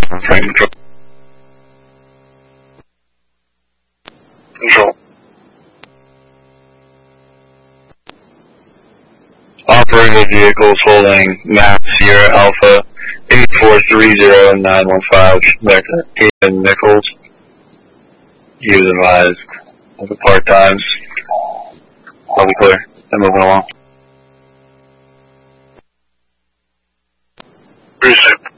Frank Control. Control. Operator vehicles holding Mass Sierra Alpha 8430915 back to Aidan Nichols. He was advised of the park times. I'll be clear. I'm moving along. Precinct